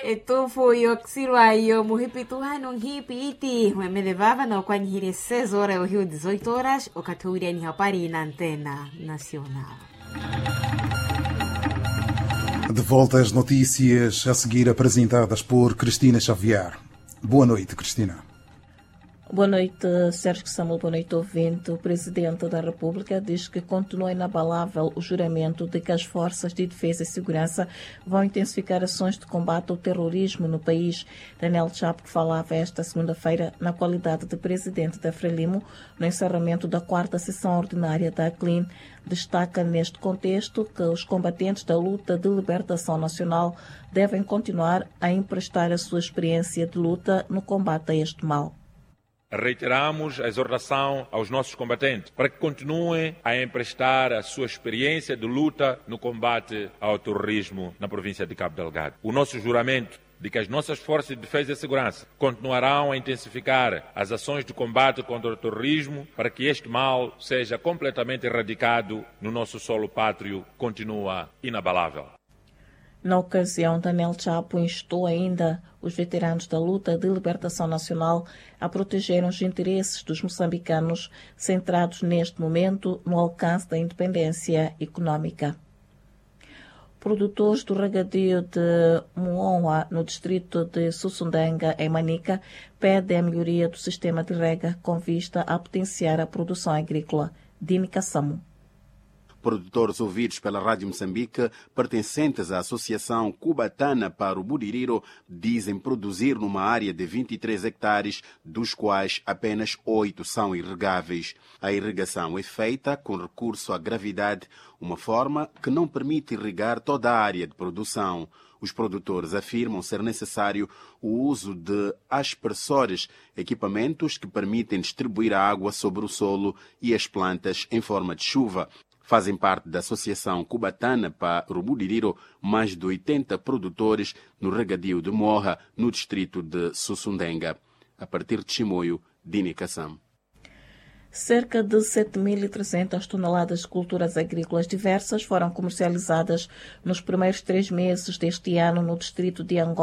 Ito foi eu que eu mo repito não repiti. Me levava no quando hire 6 horas, o rio 18 horas, o categoria ni rapari na antena nacional. De volta às notícias a seguir apresentadas por Cristina Xavier. Boa noite, Cristina. Boa noite, Sérgio Samuel. Boa noite, ouvinte. O Presidente da República diz que continua inabalável o juramento de que as forças de defesa e segurança vão intensificar ações de combate ao terrorismo no país. Daniel Chapo, que falava esta segunda-feira na qualidade de Presidente da Frelimo, no encerramento da 4ª sessão ordinária da ACLIN, destaca neste contexto que os combatentes da luta de libertação nacional devem continuar a emprestar a sua experiência de luta no combate a este mal. Reiteramos a exortação aos nossos combatentes para que continuem a emprestar a sua experiência de luta no combate ao terrorismo na província de Cabo Delgado. O nosso juramento de que as nossas forças de defesa e segurança continuarão a intensificar as ações de combate contra o terrorismo para que este mal seja completamente erradicado no nosso solo pátrio continua inabalável. Na ocasião, Daniel Chapo instou ainda os veteranos da luta de libertação nacional a protegerem os interesses dos moçambicanos, centrados neste momento no alcance da independência econômica. Produtores do regadio de Muonwa, no distrito de Susundanga, em Manica, pedem a melhoria do sistema de rega com vista a potenciar a produção agrícola. Dini Kassamo. Produtores ouvidos pela Rádio Moçambique, pertencentes à Associação Cubatana para o Budiriro, dizem produzir numa área de 23 hectares, dos quais apenas 8 são irrigáveis. A irrigação é feita com recurso à gravidade, uma forma que não permite irrigar toda a área de produção. Os produtores afirmam ser necessário o uso de aspersores, equipamentos que permitem distribuir a água sobre o solo e as plantas em forma de chuva. Fazem parte da Associação Cubatana para o Budiriro mais de 80 produtores no regadio de Morra, no distrito de Sussundenga. A partir de Chimoio, Dini Kassam. Cerca de 7.300 toneladas de culturas agrícolas diversas foram comercializadas nos primeiros 3 meses deste ano no distrito de Angola.